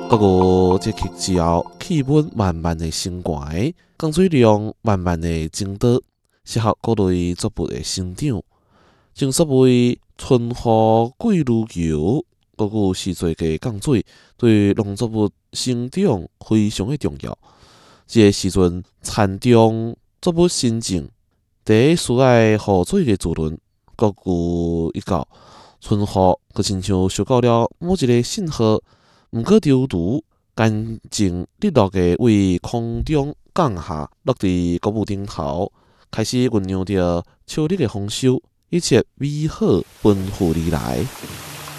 各个节气之后，气温慢慢的升悬，降水量慢慢的增多，适合各类作物的生长。正所谓春雨贵如油，各有时节嘅降水，对农作物生长非常的重要。这个时阵，田中作物生长，第一需要雨水嘅滋润，各有一到春雨，佮亲像收到了某一个信号，毋过丢除干净利落嘅为空中降下，落伫谷物顶头，开始酝酿着秋日嘅丰收，一切美好奔赴而来。